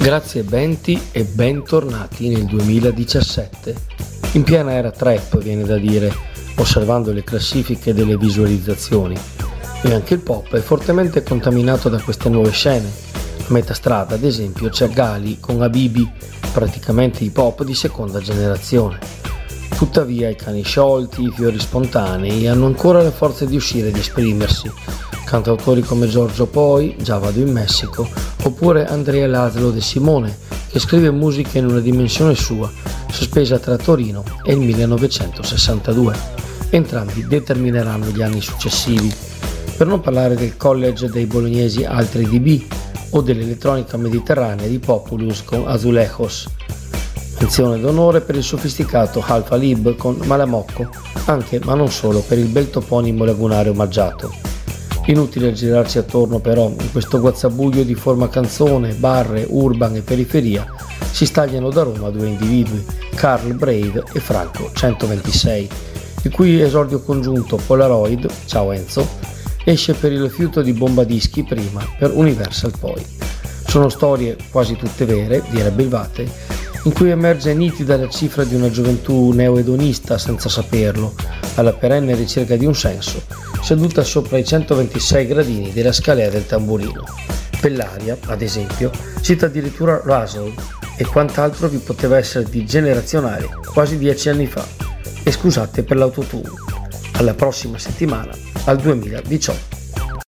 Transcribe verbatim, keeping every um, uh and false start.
Grazie Benti e bentornati nel duemiladiciassette. In piena era trap, viene da dire, osservando le classifiche delle visualizzazioni. E anche il pop è fortemente contaminato da queste nuove scene. A metà strada, ad esempio, c'è Gali con Habibi, praticamente hip hop di seconda generazione. Tuttavia i cani sciolti, i fiori spontanei hanno ancora la forza di uscire e di esprimersi. Cantautori come Giorgio Poi, Già vado in Messico, oppure Andrea Laszlo De Simone, che scrive musica in una dimensione sua, sospesa tra Torino e il millenovecentosessantadue. Entrambi determineranno gli anni successivi. Per non parlare del college dei bolognesi Altri D B o dell'elettronica mediterranea di Populus con Azulejos. Menzione d'onore per il sofisticato Alfa Lib con Malamocco, anche ma non solo per il bel toponimo lagunare omaggiato. Inutile girarci attorno però, in questo guazzabuglio di forma canzone, barre, urban e periferia si stagliano da Roma due individui, Carl Brave e Franco centoventisei, il cui esordio congiunto Polaroid, ciao Enzo, esce per il rifiuto di Bombadischi prima, per Universal poi. Sono storie quasi tutte vere, direbbe il Vate, in cui emerge nitida la cifra di una gioventù neoedonista senza saperlo, alla perenne ricerca di un senso, seduta sopra i centoventisei gradini della scalea del tamburino. Bellaria, ad esempio, cita addirittura Russell e quant'altro vi poteva essere di generazionale quasi dieci anni fa. E scusate per l'autotune. Alla prossima settimana, al duemiladiciotto.